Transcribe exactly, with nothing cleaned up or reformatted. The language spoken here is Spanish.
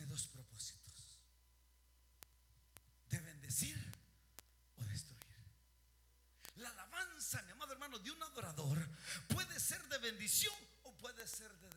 dos propósitos: de bendecir o destruir. La alabanza, mi amado hermano, de un adorador puede ser de bendición o puede ser de